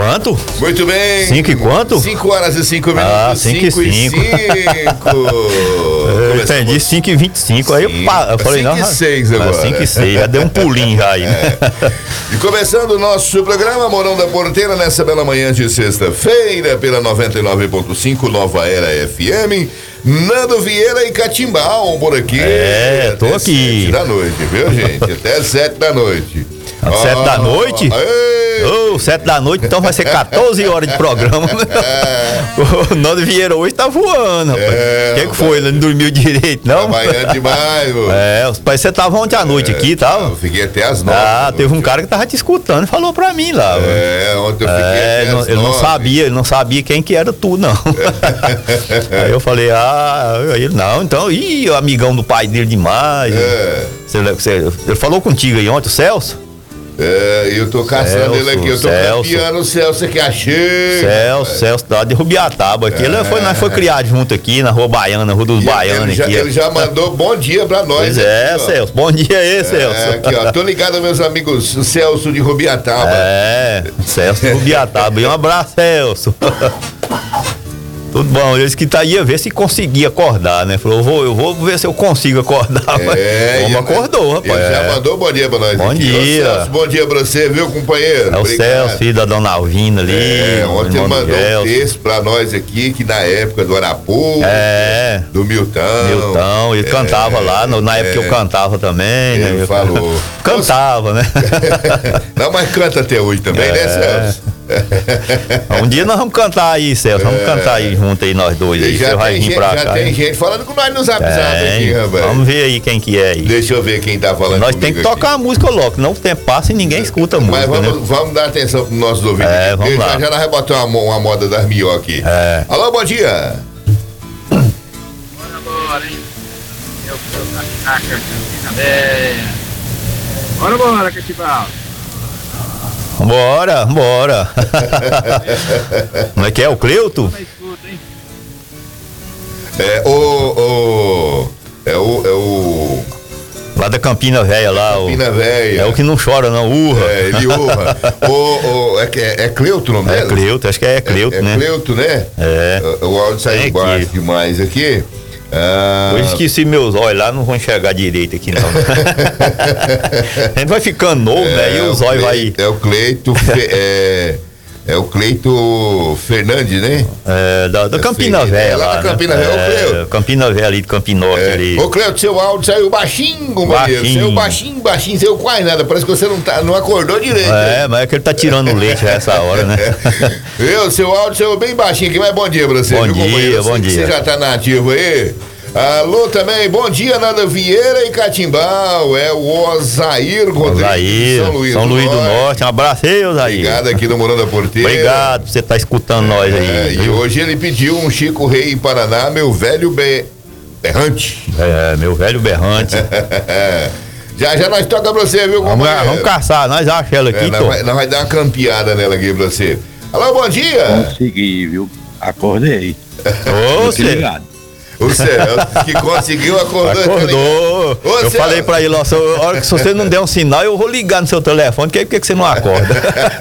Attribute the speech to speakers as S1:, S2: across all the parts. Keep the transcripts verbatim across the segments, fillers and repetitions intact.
S1: quanto?
S2: Muito bem.
S1: Cinco e quanto?
S2: Cinco horas e cinco minutos.
S1: Ah, cinco e cinco. Eu entendi, cinco e vinte e cinco. Aí eu, pa, eu falei, não.
S2: cinco e seis agora.
S1: cinco e seis, já deu um pulinho já aí. Né?
S2: É. E começando o nosso programa Morão da Porteira, nessa bela manhã de sexta-feira, pela noventa e nove ponto cinco Nova Era F M. Nando Vieira e Catimbau por aqui.
S1: É, tô aqui.
S2: Sete da noite, viu, gente? Até sete da noite.
S1: Às ah, sete da noite? Ô, oh, sete da noite, então vai ser quatorze horas de programa. Né? É. O Nando Vieira hoje tá voando, rapaz. O é, que, que foi? Ele não dormiu direito, não?
S2: Trabalhando demais, mano.
S1: É, parece que você tava ontem à noite é, aqui e tal.
S2: Eu fiquei até às nove.
S1: Ah, teve um cara que tava te escutando e falou pra mim lá.
S2: É, ontem eu fiquei
S1: é,
S2: até
S1: não,
S2: às
S1: ele
S2: nove.
S1: não sabia, ele não sabia quem que era tu, não. Aí eu falei, ah, ele não, então, ih, o amigão do pai dele demais. É. Você, você, ele falou contigo aí ontem, o Celso?
S2: É, eu tô caçando Celso, ele aqui, eu tô campeando o Celso aqui, achei.
S1: Celso, Celso, lá de Rubiataba aqui. É. Ele foi, nós foi criado junto aqui na Rua Baiana, Rua dos Baianos
S2: ele
S1: aqui.
S2: Já, ele já mandou bom dia pra nós.
S1: Pois é, aqui, Celso, bom dia aí, Celso.
S2: É, aqui, ó, tô ligado, meus amigos, o Celso de Rubiataba.
S1: É, Celso de Rubiataba. E um abraço, Celso. Tudo bom, eles que tá ia ver se conseguia acordar, né? Falou, eu vou, eu vou ver se eu consigo acordar.
S2: É,
S1: mas acordou, rapaz.
S2: Ele já mandou bom dia pra nós.
S1: Bom
S2: aqui.
S1: dia.
S2: Ô, Celso, bom dia pra você, viu, companheiro?
S1: É o
S2: Obrigado.
S1: Celso, filho da dona Alvina ali.
S2: É, ontem ele mandou um texto pra nós aqui, que na época do Arapuca,
S1: é,
S2: do Milton.
S1: Milton, ele é, cantava lá, no, na época é, que eu cantava também.
S2: Ele
S1: né?
S2: falou.
S1: Cantava, né?
S2: Não, mas canta até hoje também, é. né, Celso?
S1: Um dia nós vamos cantar aí, Celso. Vamos é. cantar aí junto aí, nós dois aí.
S2: Já,
S1: Você vai
S2: tem,
S1: vir
S2: gente,
S1: pra
S2: já
S1: cá,
S2: tem
S1: hein?
S2: gente falando com nós no zap zap aqui, rapaz.
S1: Vamos ver aí quem que é aí.
S2: Deixa eu ver quem tá falando.
S1: Nós temos que
S2: aqui.
S1: tocar a música logo, não o tempo passa e ninguém escuta a música.
S2: Mas vamos,
S1: né?
S2: vamos dar atenção pros nossos ouvintes.
S1: É, vamos lá.
S2: Já, já nós vai botar uma, uma moda das mió aqui.
S1: É.
S2: Alô, bom dia.
S3: Bora, bora, hein? Eu sou da Cacaca, Bora, bora, Catibal.
S1: Bora, bora. Como é que é? O Cleuto?
S2: É o, o. É o. É o.
S1: Lá da Campina Velha, lá.
S2: Campina Velha.
S1: É o que não chora, não, urra.
S2: É, ele urra. o, o, é, é, é Cleuto o nome dele?
S1: É Cleuto, acho que é Cleuto,
S2: é,
S1: né?
S2: É Cleuto, né?
S1: É.
S2: O, o áudio saiu baixo demais aqui. Ah.
S1: Eu esqueci meus olhos lá, não vou enxergar direito aqui não. A gente vai ficando novo, é, né? E os olhos vai.
S2: É o Cleito, é, é o Cleito Fernandes, né?
S1: É, da, da Campina Velha.
S2: É, lá da Campina
S1: né?
S2: Velha, é, o Cleito.
S1: Campina Velha ali, de Campinorte é. ali.
S2: Ô Cleito, seu áudio saiu baixinho, companheiro. Saiu baixinho, baixinho, saiu quase nada. Parece que você não, tá, não acordou direito.
S1: É, né? Mas é que ele tá tirando o leite nessa hora, né?
S2: Viu, seu áudio saiu bem baixinho aqui, mas bom dia pra você.
S1: Bom
S2: viu,
S1: dia,
S2: companheiro?
S1: bom
S2: você,
S1: dia.
S2: Você já tá na ativa aí? Alô também, bom dia, Nando Vieira e Catimbau, é o Osair Rodrigues,
S1: Osair, São Luís, São Luís do, do Norte. Norte, um abraço aí, Osair.
S2: Obrigado aqui no Morão da Porteira.
S1: Obrigado por você estar tá escutando é, nós aí.
S2: É, e hoje ele pediu um Chico Rei em Paraná, meu velho be... berrante.
S1: É, meu velho berrante.
S2: Já já nós toca pra você, viu,
S1: vamos, vamos caçar, nós achamos ela aqui, é,
S2: nós, vai, nós vai dar uma campeada nela aqui pra você. Alô, bom dia.
S4: Consegui, viu? Acordei.
S1: Ô, você ligado.
S2: O Celso, que conseguiu, acordou.
S1: Acordou. Ô, eu Celso. Falei pra ele, ó, se, hora que, se você não der um sinal, eu vou ligar no seu telefone, que por que você não acorda?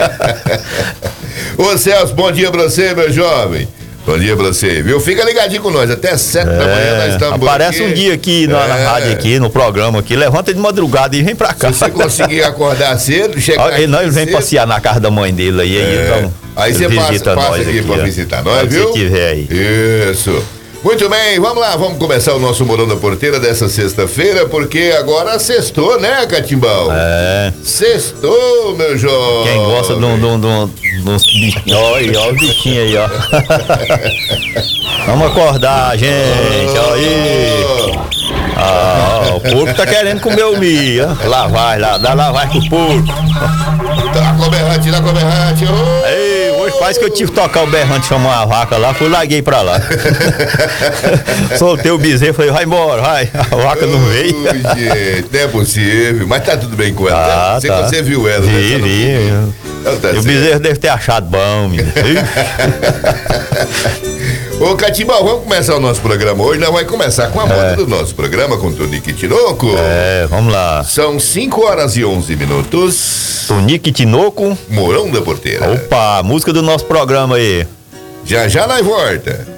S2: Ô, Celso, bom dia pra você, meu jovem. Bom dia pra você, viu? Fica ligadinho com nós, até sete é, da manhã nós estamos
S1: aparece aqui. Um dia aqui na, é. na rádio, aqui, no programa aqui, levanta de madrugada e vem pra cá.
S2: Se você conseguir acordar cedo, chegar
S1: aqui. Não, ele vem cedo. Passear na casa da mãe dele aí, aí
S2: é.
S1: então.
S2: Aí você passa, passa aqui, aqui pra ó. visitar nós,
S1: Pode
S2: viu?
S1: Se tiver aí.
S2: Isso. Muito bem, vamos lá, vamos começar o nosso Morão da Porteira dessa sexta-feira, porque agora sextou, né, Catimbau?
S1: É.
S2: Sextou, meu jovem.
S1: Quem gosta de um bichinhos, olha, olha o bichinho aí, ó. Vamos acordar, gente, olha aí. Ah, o porco tá querendo comer o milho, ó. Lá vai, lá, dá lá vai pro porco.
S2: Dá com o berrante, dá com o berrante. Oh.
S1: Ei, hoje quase que eu tive que tocar o berrante, chamar uma vaca lá, fui larguei pra lá. Soltei o bezerro, falei, vai embora, vai. A vaca não veio.
S2: Oh, gente, não é possível, mas tá tudo bem com ela.
S1: Ah,
S2: você,
S1: tá.
S2: você viu ela,
S1: vi,
S2: né?
S1: Vi,
S2: não... tá
S1: E o bezerro deve ter achado bom, menino.
S2: Ô, Catimbau, vamos começar o nosso programa hoje. Nós vamos começar com a moda
S1: É.
S2: do nosso programa, com Tonique Tinoco.
S1: É, vamos lá.
S2: São cinco horas e onze minutos.
S1: Tonique Tinoco.
S2: Morão da Porteira.
S1: Opa, música do nosso programa aí.
S2: Já já nós volta.